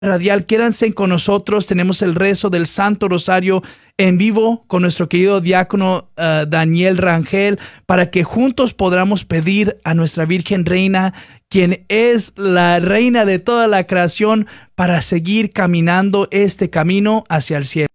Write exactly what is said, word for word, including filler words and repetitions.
Radial, quédense con nosotros. Tenemos el rezo del Santo Rosario en vivo con nuestro querido diácono uh, Daniel Rangel, para que juntos podamos pedir a nuestra Virgen Reina, quien es la reina de toda la creación, para seguir caminando este camino hacia el cielo.